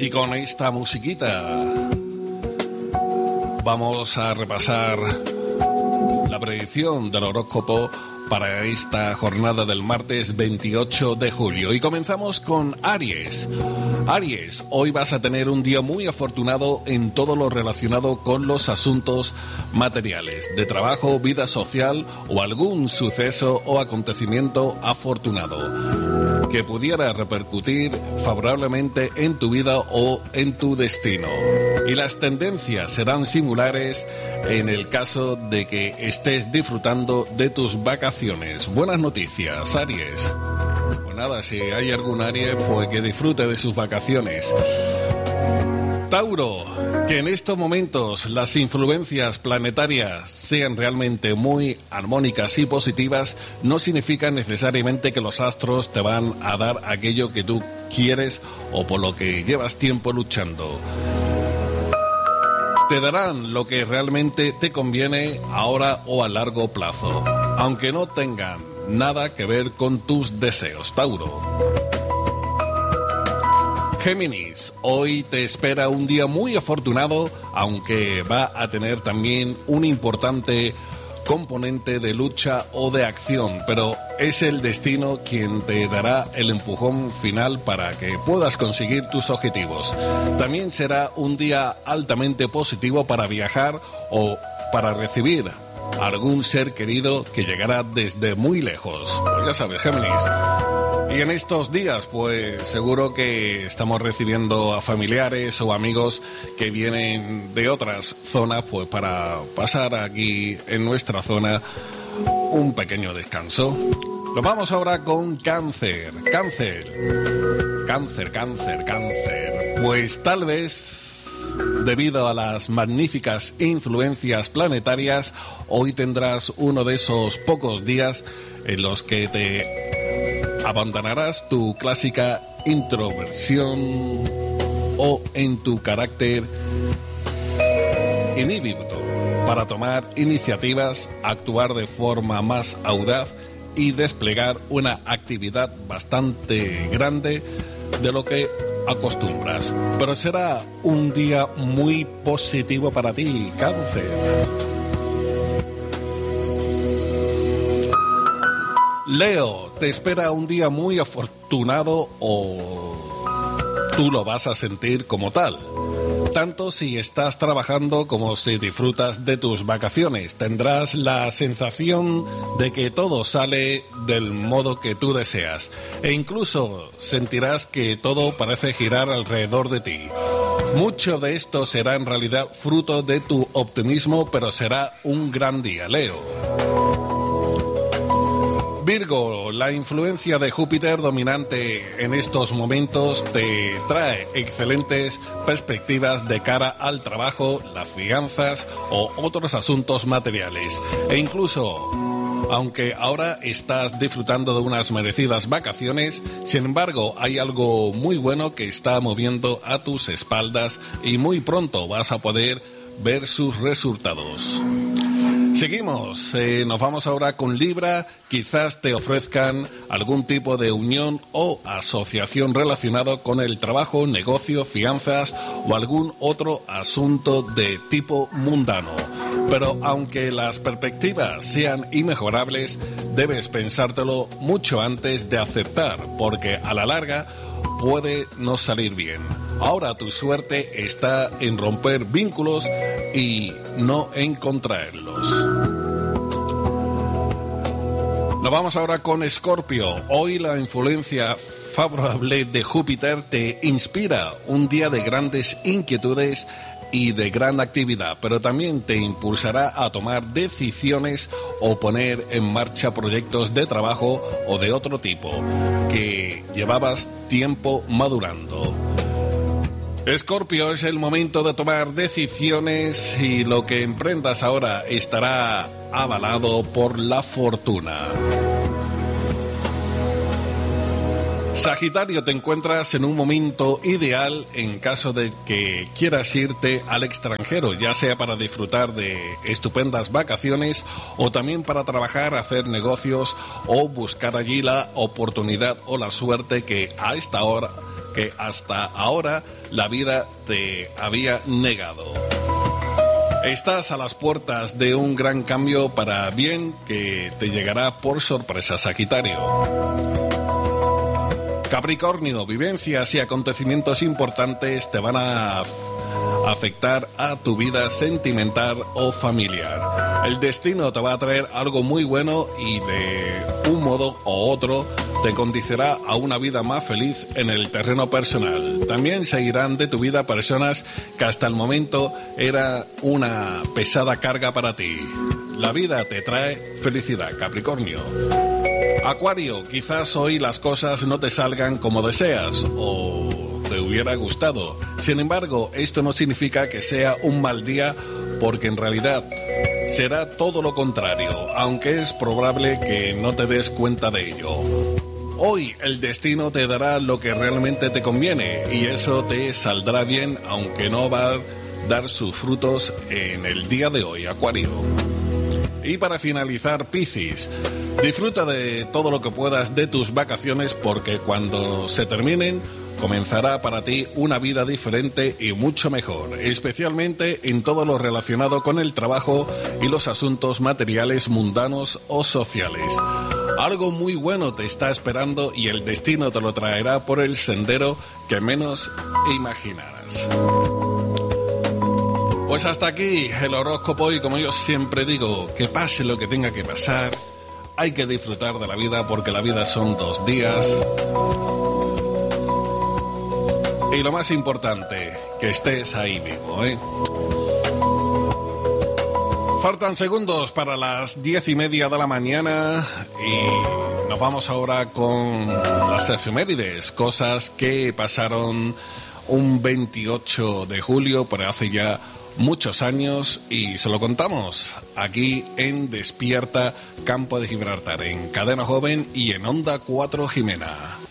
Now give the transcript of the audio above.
Y con esta musiquita vamos a repasar la predicción del horóscopo para esta jornada del martes 28 de julio. Y comenzamos con Aries. Aries, hoy vas a tener un día muy afortunado en todo lo relacionado con los asuntos materiales, de trabajo, vida social o algún suceso o acontecimiento afortunado que pudiera repercutir favorablemente en tu vida o en tu destino. Y las tendencias serán similares en el caso de que estés disfrutando de tus vacaciones. Buenas noticias, Aries. Pues nada, si hay algún Aries, pues que disfrute de sus vacaciones. Tauro, que en estos momentos las influencias planetarias sean realmente muy armónicas y positivas, no significa necesariamente que los astros te van a dar aquello que tú quieres o por lo que llevas tiempo luchando. Te darán lo que realmente te conviene ahora o a largo plazo, aunque no tengan nada que ver con tus deseos, Tauro. Géminis, hoy te espera un día muy afortunado, aunque va a tener también un importante componente de lucha o de acción, pero es el destino quien te dará el empujón final para que puedas conseguir tus objetivos. También será un día altamente positivo para viajar o para recibir a algún ser querido que llegará desde muy lejos. Pues ya sabes, Géminis. Y en estos días, pues seguro que estamos recibiendo a familiares o amigos que vienen de otras zonas, pues para pasar aquí en nuestra zona un pequeño descanso. Nos vamos ahora con Cáncer. Cáncer. Pues tal vez, debido a las magníficas influencias planetarias, hoy tendrás uno de esos pocos días en los que te abandonarás tu clásica introversión o en tu carácter inhibido para tomar iniciativas, actuar de forma más audaz y desplegar una actividad bastante grande de lo que acostumbras. Pero será un día muy positivo para ti, Cáncer. Leo, te espera un día muy afortunado o tú lo vas a sentir como tal. Tanto si estás trabajando como si disfrutas de tus vacaciones. Tendrás la sensación de que todo sale del modo que tú deseas. E incluso sentirás que todo parece girar alrededor de ti. Mucho de esto será en realidad fruto de tu optimismo, pero será un gran día, Leo. Virgo, la influencia de Júpiter dominante en estos momentos te trae excelentes perspectivas de cara al trabajo, las finanzas o otros asuntos materiales. E incluso, aunque ahora estás disfrutando de unas merecidas vacaciones, sin embargo, hay algo muy bueno que está moviendo a tus espaldas y muy pronto vas a poder ver sus resultados. Seguimos, nos vamos ahora con Libra. Quizás te ofrezcan algún tipo de unión o asociación relacionado con el trabajo, negocio, finanzas o algún otro asunto de tipo mundano. Pero aunque las perspectivas sean inmejorables, debes pensártelo mucho antes de aceptar, porque a la larga puede no salir bien. Ahora tu suerte está en romper vínculos y no en contraerlos. Nos vamos ahora con Escorpio. Hoy la influencia favorable de Júpiter te inspira un día de grandes inquietudes y de gran actividad, pero también te impulsará a tomar decisiones o poner en marcha proyectos de trabajo o de otro tipo que llevabas tiempo madurando. Escorpio, es el momento de tomar decisiones y lo que emprendas ahora estará avalado por la fortuna. Sagitario, te encuentras en un momento ideal en caso de que quieras irte al extranjero, ya sea para disfrutar de estupendas vacaciones o también para trabajar, hacer negocios o buscar allí la oportunidad o la suerte que a esta hora que hasta ahora la vida te había negado. Estás a las puertas de un gran cambio para bien que te llegará por sorpresa, Sagitario. Capricornio, vivencias y acontecimientos importantes te van a afectar a tu vida sentimental o familiar. El destino te va a traer algo muy bueno y de un modo u otro te conducirá a una vida más feliz en el terreno personal. También seguirán de tu vida personas que hasta el momento era una pesada carga para ti. La vida te trae felicidad, Capricornio. Acuario, quizás hoy las cosas no te salgan como deseas o te hubiera gustado. Sin embargo, esto no significa que sea un mal día, porque en realidad será todo lo contrario, aunque es probable que no te des cuenta de ello. Hoy el destino te dará lo que realmente te conviene y eso te saldrá bien, aunque no va a dar sus frutos en el día de hoy, Acuario. Y para finalizar, Piscis, disfruta de todo lo que puedas de tus vacaciones, porque cuando se terminen comenzará para ti una vida diferente y mucho mejor, especialmente en todo lo relacionado con el trabajo y los asuntos materiales, mundanos o sociales. Algo muy bueno te está esperando y el destino te lo traerá por el sendero que menos imaginarás. Pues hasta aquí el horóscopo y como yo siempre digo, que pase lo que tenga que pasar, hay que disfrutar de la vida porque la vida son 2 días. Y lo más importante, que estés ahí vivo, ¿eh? Faltan segundos para las 10:30 de la mañana y nos vamos ahora con las efemérides, cosas que pasaron un 28 de julio, pero hace ya muchos años, y se lo contamos aquí en Despierta Campo de Gibraltar, en Cadena Joven y en Onda 4 Jimena.